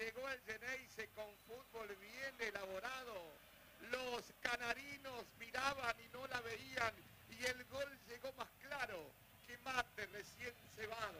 llegó el Xeneize con fútbol bien elaborado. Los canarinos miraban y no la veían. Y el gol llegó más claro que mate recién cebado.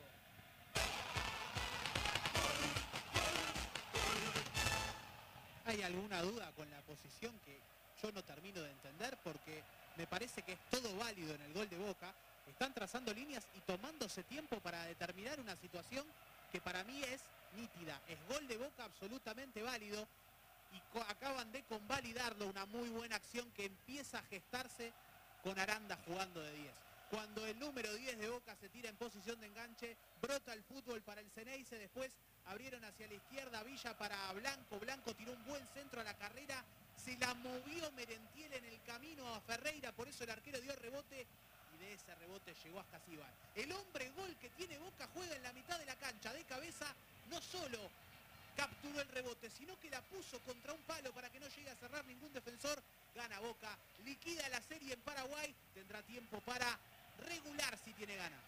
¿Hay alguna duda con la posición que yo no termino de entender? Porque me parece que es todo válido en el gol de Boca. Están trazando líneas y tomándose tiempo para determinar una situación que para mí es nítida. Es gol de Boca absolutamente válido y acaban de convalidarlo. Una muy buena acción que empieza a gestarse con Aranda jugando de 10. Cuando el número 10 de Boca se tira en posición de enganche, brota el fútbol para el Xeneize. Después abrieron hacia la izquierda, Villa para Blanco. Blanco tiró un buen centro a la carrera. Se la movió Merentiel en el camino a Ferreira. Por eso el arquero dio rebote. Y de ese rebote llegó hasta Cibar. El hombre gol que tiene Boca juega en la mitad de la cancha. De cabeza, no solo capturó el rebote, sino que la puso contra un palo para que no llegue a cerrar ningún defensor. Gana Boca, liquida la serie en Paraguay. Tendrá tiempo para regular si tiene ganas.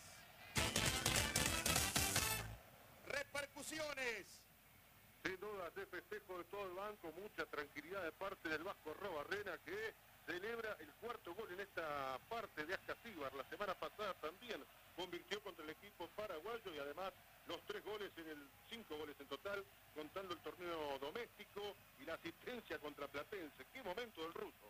Repercusiones. Sin dudas, de festejo de todo el banco, mucha tranquilidad de parte del Vasco Arrobarrena, que celebra el cuarto gol en esta parte de Ascasíbar. La semana pasada también convirtió contra el equipo paraguayo y además los 5 goles en total, contando el torneo doméstico y la asistencia contra Platense. ¡Qué momento del ruso!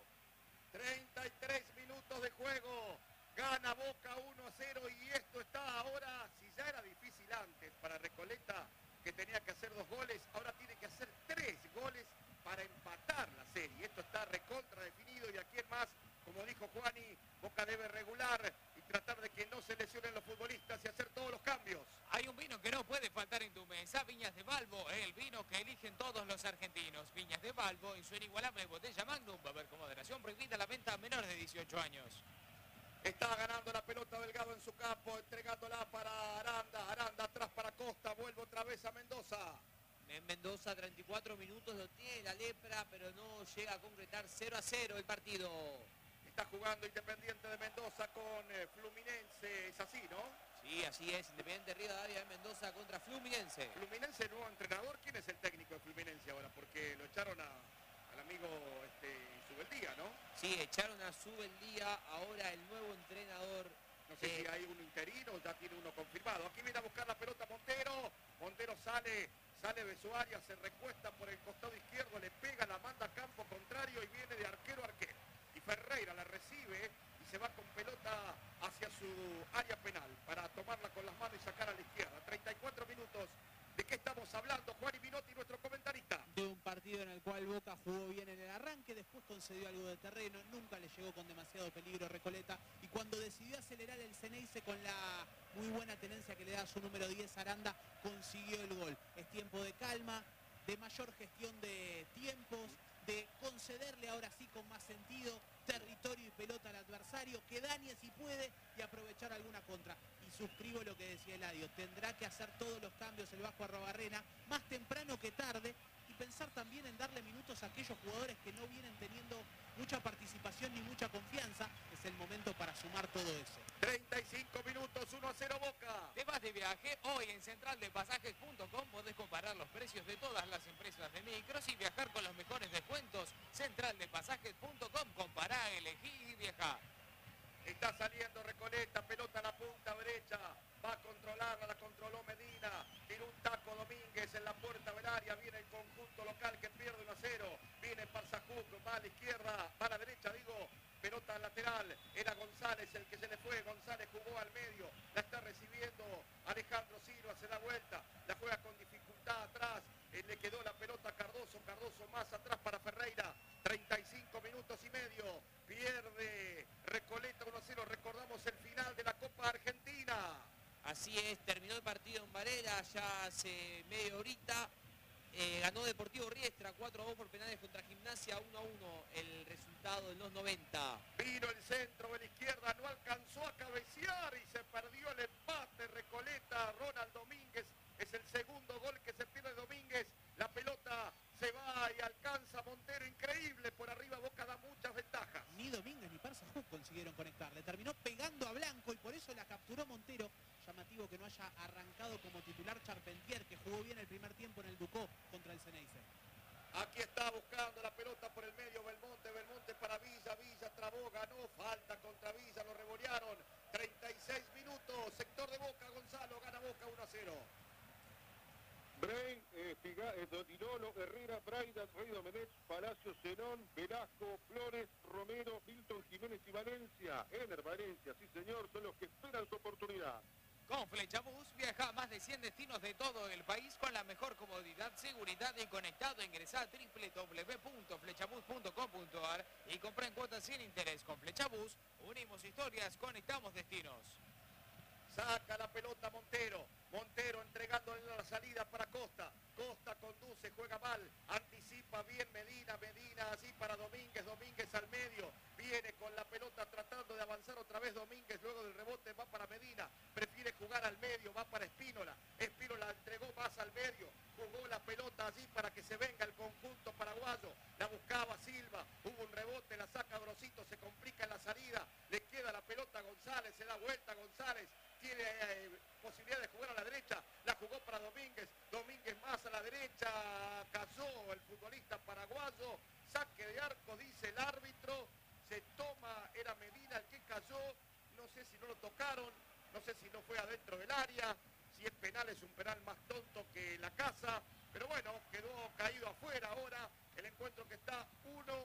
33 minutos de juego. Gana Boca 1-0 y esto está ahora, si ya era difícil antes para Recoleta, que tenía que hacer 2 goles, ahora tiene que hacer 3 goles para empatar la serie. Esto está recontra definido y aquí en más, como dijo Juani, Boca debe regular y tratar de que no se lesionen los futbolistas y hacer todos los cambios. Hay un vino que no puede faltar en tu mesa, Viñas de Balbo, el vino que eligen todos los argentinos. Viñas de Balbo, en su inigualable botella Magnum, va a haber con moderación prohibida la venta a menores de 18 años. Está ganando la pelota Delgado en su campo, entregándola para Aranda. Aranda atrás para Costa, vuelve otra vez a Mendoza. En Mendoza, 34 minutos, lo tiene la lepra, pero no llega a concretar. 0-0 el partido. Está jugando Independiente de Mendoza con Fluminense, es así, ¿no? Sí, así es. Independiente Rivadavia de Mendoza contra Fluminense. Fluminense, nuevo entrenador. ¿Quién es el técnico de Fluminense ahora? Porque lo echaron al amigo Subeldía, ¿no? Sí, echaron a Subeldía, ahora el nuevo entrenador. No sé si hay un interino o ya tiene uno confirmado. Aquí viene a buscar la pelota Montero. Montero sale de su área, se recuesta por el costado izquierdo, le pega, la manda a campo contrario y viene de arquero a arquero. Y Ferreira la recibe y se va con pelota hacia su área penal para tomarla con las manos y sacar a la izquierda. 34 minutos. ¿De qué estamos hablando? Juan y Minotti, nuestro comentarista. De un partido en el cual Boca jugó bien en el arranque, después concedió algo de terreno, nunca le llegó con demasiado peligro Recoleta, y cuando decidió acelerar el Xeneize con la muy buena tenencia que le da su número 10 Aranda, consiguió el gol. Es tiempo de calma, de mayor gestión de tiempos, de concederle ahora sí con más sentido territorio y pelota al adversario, que dañe si puede y aprovechar alguna contra. Y suscribo lo que decía Eladio, tendrá que hacer todos los cambios el Vasco Arrobarrena, más temprano que tarde, y pensar también en darle minutos a aquellos jugadores que no vienen teniendo mucha participación ni mucha confianza. Es el momento para sumar todo eso. 35 minutos, 1-0 Boca. ¿Te vas de viaje? Hoy en centraldepasajes.com podés comparar los precios de todas las empresas de micros y viajar con los mejores descuentos. Centraldepasajes.com, compará, elegí y viajá. Está saliendo Recoleta, pelota a la punta derecha, va a controlarla, la controló Medina, tiró un taco Domínguez en la puerta del área, viene el conjunto local que pierde 1-0, viene Parzajuk, va a la izquierda, va a la derecha, digo, pelota lateral, era González el que se le fue, González jugó al medio, la está recibiendo Alejandro Silva, se da vuelta, la juega con dificultad atrás, le quedó la pelota a Cardoso, Cardoso más atrás para Ferreira, 35 minutos y medio, pierde Recoleta 1-0, recordamos el final de la Copa Argentina. Así es, terminó el partido en Varela ya hace media horita. Ganó Deportivo Riestra 4-2 por penales contra Gimnasia, 1-1 el resultado en los 90. Vino el centro de la izquierda, no alcanzó a cabecear y se perdió el empate. Recoleta, Ronald Domínguez, es el segundo gol que se pierde Domínguez. La pelota se va y alcanza Montero, increíble, por arriba Boca da muchas ventajas. Ni Domínguez ni Parzajuk consiguieron conectar, le terminó pegando a Blanco y por eso la capturó Montero. Llamativo que no haya arrancado como titular Charpentier, que jugó bien el primer tiempo en el Ducó contra contra el Ceneice. Aquí está buscando la pelota por el medio Belmonte, Belmonte para Villa, Villa trabó, ganó, falta contra Villa, lo revolearon, 36 minutos, sector de Boca, Gonzalo, gana Boca 1-0. Brain, Dotinolo, Herrera, Braida, Rey Domenech, Palacio, Zenón, Velasco, Flores, Romero, Milton, Jiménez y Valencia. Ener Valencia, sí señor, son los que esperan su oportunidad. Con Flechabús viaja a más de 100 destinos de todo el país con la mejor comodidad, seguridad y conectado. Ingresa a www.flechabús.com.ar y compra en cuotas sin interés. Con Flechabús unimos historias, conectamos destinos. Saca la pelota Montero. Montero entregándole la salida para Costa. Costa conduce, juega mal. Anticipa bien Medina. Medina así para Domínguez. Domínguez al medio. Viene con la pelota tratando de avanzar otra vez Domínguez. Luego del rebote va para Medina. Prefiere jugar al medio. Va para Espínola. Espínola entregó más al medio. Jugó la pelota allí para que se venga el conjunto paraguayo. La buscaba Silva. Hubo un rebote. La saca Grosito. Se complica en la salida. Le queda la pelota a González. Se da vuelta González. Tiene posibilidad de jugar a la derecha, la jugó para Domínguez, Domínguez más a la derecha, cayó el futbolista paraguayo, saque de arco, dice el árbitro, se toma, era Medina el que cayó, no sé si no lo tocaron, no sé si no fue adentro del área, si es penal es un penal más tonto que la casa, pero bueno, quedó caído afuera ahora, el encuentro que está 1,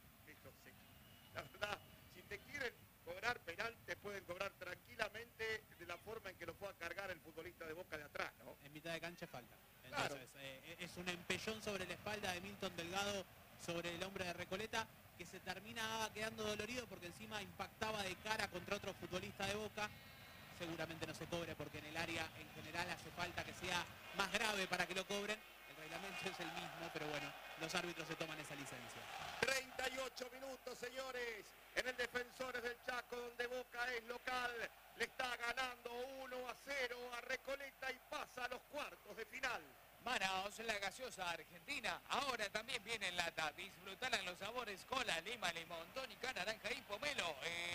la verdad, si te quieren cobrar penal, te pueden cobrar tranquilamente de la forma en que lo fue a cargar el futbolista de Boca de atrás, ¿no? En mitad de cancha falta. Claro. Entonces, es un empellón sobre la espalda de Milton Delgado sobre el hombre de Recoleta, que se termina quedando dolorido porque encima impactaba de cara contra otro futbolista de Boca. Seguramente no se cobre porque en el área en general hace falta que sea más grave para que lo cobren. El reglamento es el mismo, pero bueno, los árbitros se toman esa licencia. 38 minutos, señores, en el Defensores del Chaco, donde Boca es local. Le está ganando 1-0 a Recoleta y pasa a los cuartos de final. Manaos, la gaseosa argentina, ahora también viene en lata. Disfrutala en los sabores cola, lima, limón, tónica, naranja y pomelo.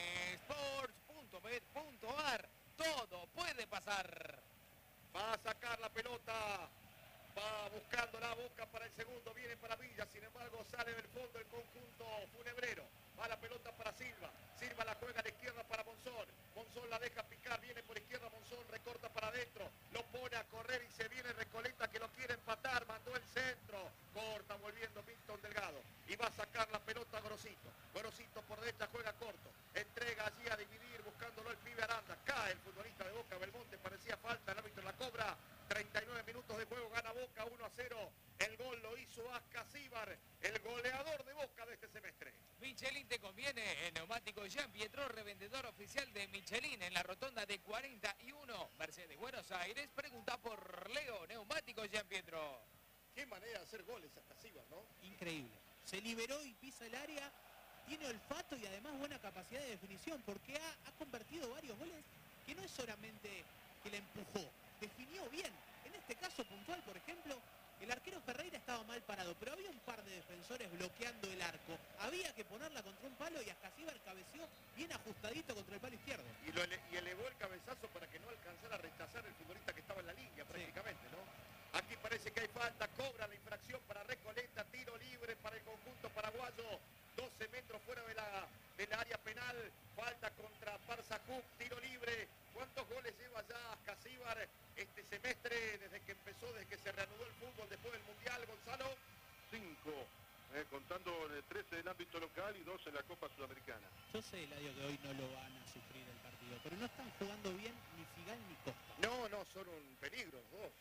Sports.bet.ar, todo puede pasar. Va a sacar la pelota. Va buscando la Boca para el segundo, viene para Villa, sin embargo sale del fondo el conjunto funebrero. Va la pelota para Silva, Silva la juega a la izquierda para Monzón, Monzón la deja picar, viene por izquierda Monzón, recorta para adentro, lo pone a correr y se viene Recoleta que lo quiere empatar, mandó el centro, corta volviendo Milton Delgado y va a sacar la pelota Grosito, Grosito por derecha juega corto, entrega allí a dividir buscándolo el pibe Aranda, cae el futbolista de Boca, Belmonte, parecía falta, el árbitro la cobra. 39 minutos de juego, gana Boca 1-0. El gol lo hizo Ascasíbar, el goleador de Boca de este semestre. Michelin te conviene. El neumático Jean Pietro, revendedor oficial de Michelin en la rotonda de 41 Mercedes, Buenos Aires. Pregunta por Leo, neumático Jean Pietro. Qué manera de hacer goles Ascasíbar, ¿no? Increíble. Se liberó y pisa el área, tiene olfato y además buena capacidad de definición, porque ha convertido varios goles que no es solamente que le empujó, definió bien. En este caso puntual, por ejemplo, el arquero Ferreira estaba mal parado, pero había un par de defensores bloqueando el arco. Había que ponerla contra un palo y Ascasíbar cabeció bien ajustadito contra el palo izquierdo. Y elevó el cabezazo para que no alcanzara a rechazar el futbolista que estaba en la línea prácticamente, ¿no? Aquí parece que hay falta, cobra la infracción para Recoleta, tiro libre para el conjunto paraguayo, 12 metros fuera del área penal, falta contra Parzajuk, tiro libre. ¿Cuántos goles lleva ya Ascasíbar este semestre desde que se reanudó el fútbol después del Mundial, Gonzalo? 5, contando 13 del ámbito local y 2 en la Copa Sudamericana. Yo sé, Eladio, que hoy no lo van a sufrir el partido, pero no están jugando bien ni Figal ni Costa. No, son un peligro los dos.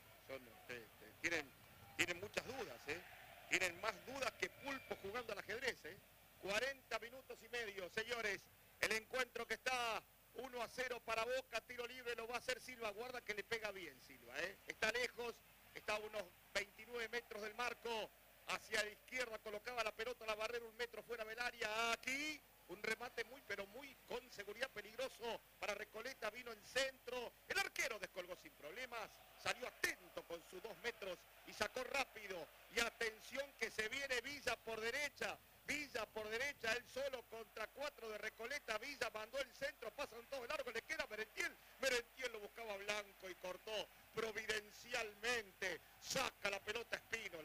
Tienen muchas dudas, ¿eh? Tienen más dudas que Pulpo jugando al ajedrez, ¿eh? 40 minutos y medio, señores. El encuentro que está 1-0 para Boca, tiro libre, lo va a hacer Silva. Guarda que le pega bien Silva, ¿eh? Está lejos, está a unos 29 metros del marco. Hacia la izquierda colocaba la pelota a la barrera, 1 metro fuera del área. Aquí un remate pero muy con seguridad peligroso para Recoleta, vino en centro. El arquero descolgó sin problemas, salió atento con sus 2 metros y sacó rápido. Y atención que se viene Villa por derecha. Villa por derecha, él solo contra 4 de Recoleta. Villa mandó el centro, pasan todo largo, le queda Merentiel. Merentiel lo buscaba Blanco y cortó providencialmente. Saca la pelota Espínola,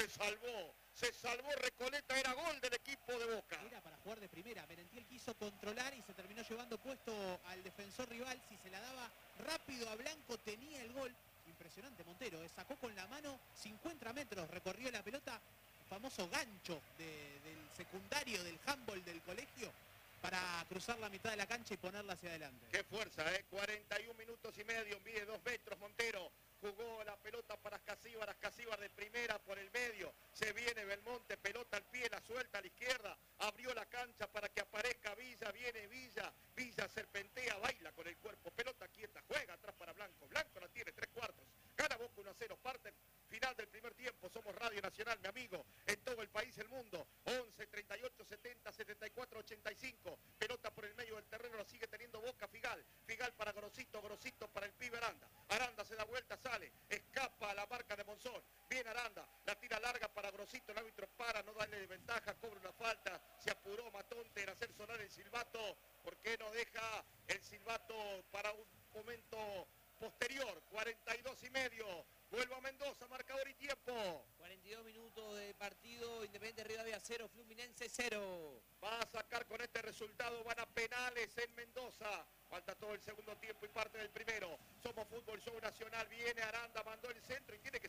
Se salvó Recoleta, era gol del equipo de Boca. Era para jugar de primera. Merentiel quiso controlar y se terminó llevando puesto al defensor rival. Si se la daba rápido a Blanco, tenía el gol. Impresionante Montero, sacó con la mano 50 metros, recorrió la pelota, el famoso gancho del secundario del handball del colegio, para cruzar la mitad de la cancha y ponerla hacia adelante. Qué fuerza, 41 minutos y medio, mide 2 metros Montero. Jugó la pelota para Ascasíbar de primera por el medio. Se viene Belmonte, pelota al pie, la suelta a la izquierda. Abrió la cancha para que aparezca Villa, viene Villa. Villa serpentea, baila con el cuerpo. Pelota quieta, juega atrás para Blanco. Blanco la tiene, 3/4. Gana Boca 1-0, parte final del primer tiempo. Somos Radio Nacional, mi amigo, en todo el país, el mundo. 11, 38, 70, 74, 85. Pelota por el medio del terreno, la sigue teniendo Boca. Figal para Grosito, Grosito para el pibe Aranda. Aranda se da vuelta, sale, escapa a la marca de Monzón. Viene Aranda, la tira larga para Grosito, el árbitro para, no darle ventaja, cobra una falta. Se apuró Matonte en hacer sonar el silbato. ¿Por qué no deja el silbato para un momento posterior? 42 y medio. Vuelvo a Mendoza, marcador y tiempo. 42 minutos de partido, Independiente Rivadavia 0, Fluminense 0. Va a sacar con este resultado, van a penales en Mendoza. Falta todo el segundo tiempo y parte del primero. Somos Fútbol Show Nacional, viene Aranda, mandó el centro y tiene